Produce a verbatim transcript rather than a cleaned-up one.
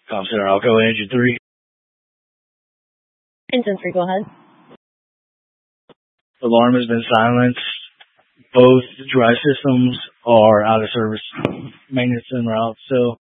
Com Center, I'll go engine three. Engine three, go ahead. Alarm has been silenced. Both drive systems are out of service, maintenance en route. So